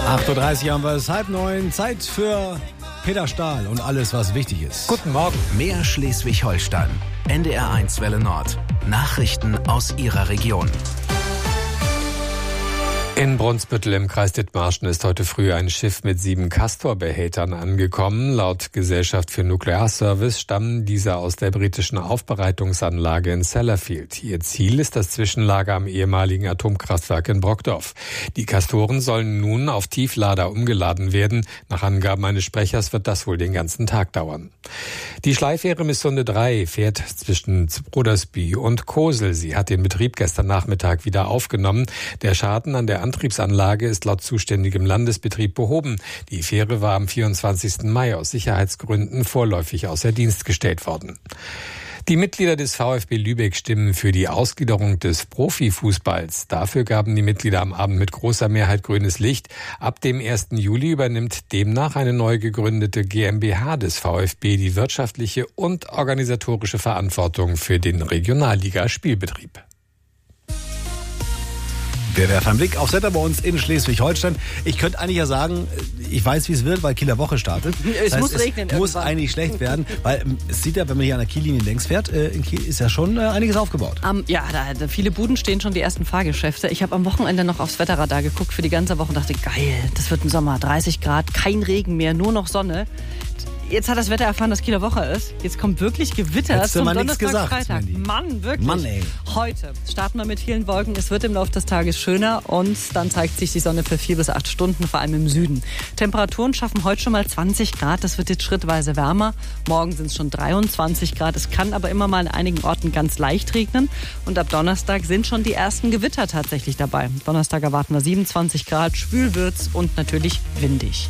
8.30 Uhr haben wir es, 8:30. Zeit für Peter Stahl und alles, was wichtig ist. Guten Morgen. Mehr Schleswig-Holstein. NDR1 Welle Nord. Nachrichten aus Ihrer Region. In Brunsbüttel im Kreis Dithmarschen ist heute früh ein Schiff mit 7 Castor-Behältern angekommen. Laut Gesellschaft für Nuklearservice stammen diese aus der britischen Aufbereitungsanlage in Sellafield. Ihr Ziel ist das Zwischenlager am ehemaligen Atomkraftwerk in Brockdorf. Die Castoren sollen nun auf Tieflader umgeladen werden. Nach Angaben eines Sprechers wird das wohl den ganzen Tag dauern. Die Schleifähre Missunde 3 fährt zwischen Brodersby und Kosel. Sie hat den Betrieb gestern Nachmittag wieder aufgenommen. Der Schaden an der Antriebsanlage ist laut zuständigem Landesbetrieb behoben. Die Fähre war am 24. Mai aus Sicherheitsgründen vorläufig außer Dienst gestellt worden. Die Mitglieder des VfB Lübeck stimmen für die Ausgliederung des Profifußballs. Dafür gaben die Mitglieder am Abend mit großer Mehrheit grünes Licht. Ab dem 1. Juli übernimmt demnach eine neu gegründete GmbH des VfB die wirtschaftliche und organisatorische Verantwortung für den Regionalliga-Spielbetrieb. Wir werfen einen Blick aufs Wetter bei uns in Schleswig-Holstein. Ich könnte eigentlich ja sagen, ich weiß, wie es wird, weil Kieler Woche startet. Es muss regnen. Es muss eigentlich schlecht werden, weil es sieht ja, wenn man hier an der Kiellinie längs fährt, in Kiel ist ja schon einiges aufgebaut. Da viele Buden stehen schon, die ersten Fahrgeschäfte. Ich habe am Wochenende noch aufs Wetterradar geguckt für die ganze Woche und dachte, geil, das wird ein Sommer, 30 Grad, kein Regen mehr, nur noch Sonne. Jetzt hat das Wetter erfahren, dass Kieler Woche ist. Jetzt kommt wirklich Gewitter zum Donnerstag, Freitag. Mandy. Mann, wirklich. Mann, ey. Heute starten wir mit vielen Wolken. Es wird im Laufe des Tages schöner und dann zeigt sich die Sonne für 4 bis 8 Stunden, vor allem im Süden. Temperaturen schaffen heute schon mal 20 Grad. Das wird jetzt schrittweise wärmer. Morgen sind es schon 23 Grad. Es kann aber immer mal an einigen Orten ganz leicht regnen. Und ab Donnerstag sind schon die ersten Gewitter tatsächlich dabei. Donnerstag erwarten wir 27 Grad, schwül wird's und natürlich windig.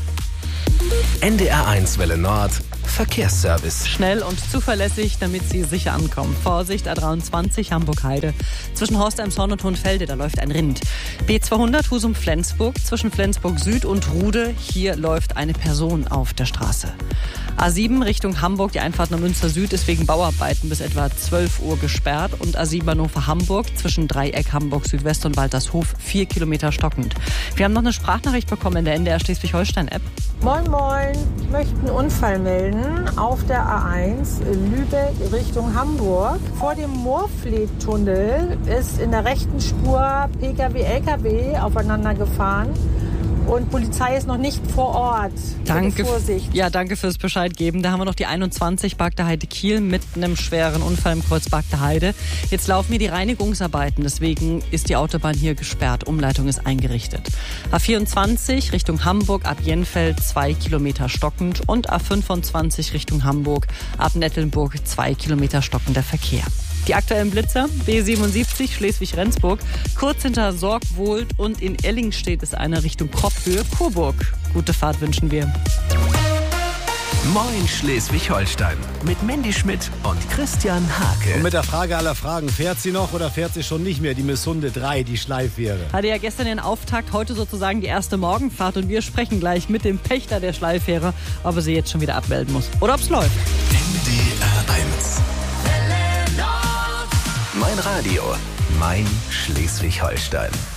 NDR1 Welle Nord. Verkehrsservice. Schnell und zuverlässig, damit Sie sicher ankommen. Vorsicht, A23 Hamburg-Heide. Zwischen Horst-Elmshorn und Hohenfelde, da läuft ein Rind. B200 Husum-Flensburg, zwischen Flensburg Süd und Rude. Hier läuft eine Person auf der Straße. A7 Richtung Hamburg, die Einfahrt nach Münster Süd ist wegen Bauarbeiten bis etwa 12 Uhr gesperrt. Und A7 Hannover-Hamburg, zwischen Dreieck Hamburg Südwest und Waltershof, 4 Kilometer stockend. Wir haben noch eine Sprachnachricht bekommen in der NDR Schleswig-Holstein-App. Moin, moin. Ich möchte einen Unfall melden auf der A1 Lübeck Richtung Hamburg. Vor dem Moorfleet-Tunnel ist in der rechten Spur Pkw-Lkw aufeinander gefahren. Und Polizei ist noch nicht vor Ort. Danke. Vorsicht. Ja, danke fürs Bescheid geben. Da haben wir noch die 21 Bagda Heide Kiel mit einem schweren Unfall im Kreuz Bagda Heide. Jetzt laufen hier die Reinigungsarbeiten, deswegen ist die Autobahn hier gesperrt. Umleitung ist eingerichtet. A24 Richtung Hamburg ab Jenfeld 2 Kilometer stockend und A25 Richtung Hamburg ab Nettelnburg 2 Kilometer stockender Verkehr. Die aktuellen Blitzer, B77 Schleswig-Rendsburg, kurz hinter Sorgwold und in Ellingstedt ist einer Richtung Kropphöhe, Coburg. Gute Fahrt wünschen wir. Moin Schleswig-Holstein mit Mandy Schmidt und Christian Hake. Und mit der Frage aller Fragen, fährt sie noch oder fährt sie schon nicht mehr? Die Missunde 3, die Schleifähre. Hatte ja gestern den Auftakt, heute sozusagen die erste Morgenfahrt und wir sprechen gleich mit dem Pächter der Schleifähre, ob er sie jetzt schon wieder abmelden muss oder ob es läuft. NDR1. Mein Radio, mein Schleswig-Holstein.